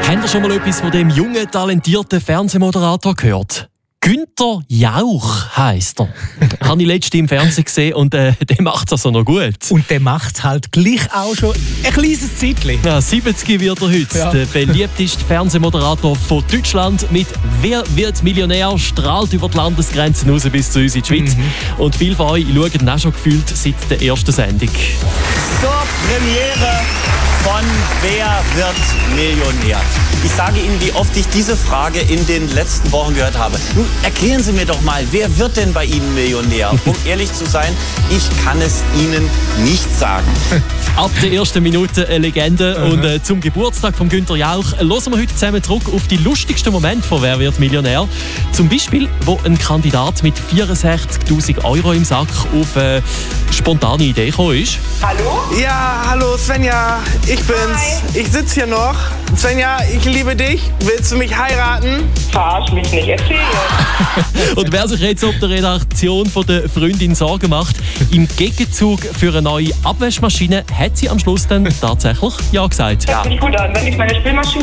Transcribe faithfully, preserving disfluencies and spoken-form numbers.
Habt ihr schon mal etwas von dem jungen, talentierten Fernsehmoderator gehört? Günther Jauch heisst er. Habe ich letztens im Fernsehen gesehen und äh, der macht es also noch gut. Und der macht es halt gleich auch schon ein kleines Zeitchen. Ja, siebzig wird er heute. Ja. Der beliebteste Fernsehmoderator von Deutschland mit «Wer wird Millionär?» strahlt über die Landesgrenzen raus bis zu uns in die Schweiz. Mhm. Und viele von euch schauen ihn auch schon gefühlt seit der ersten Sendung. Zur Premiere von «Wer wird Millionär?» Ich sage Ihnen, wie oft ich diese Frage in den letzten Wochen gehört habe. Nun, erklären Sie mir doch mal, wer wird denn bei Ihnen Millionär? Um ehrlich zu sein, ich kann es Ihnen nicht sagen. Ab der ersten Minute eine Legende. Uh-huh. Und äh, zum Geburtstag von Günther Jauch hören wir heute zusammen zurück auf die lustigsten Momente von «Wer wird Millionär?» Zum Beispiel, wo ein Kandidat mit vierundsechzigtausend Euro im Sack auf eine spontane Idee gekommen ist. Hallo? Ja, hallo Svenja, ich bin's. Hi. Ich sitze hier noch. Svenja, ich liebe dich. Willst du mich heiraten? Verarsch mich nicht, erzähl. Und wer sich jetzt auf der Redaktion von der Freundin Sorgen macht, im Gegenzug für eine neue Abwaschmaschine hat sie am Schluss dann tatsächlich ja gesagt. Hört sich gut an, wenn ich meine Spülmaschine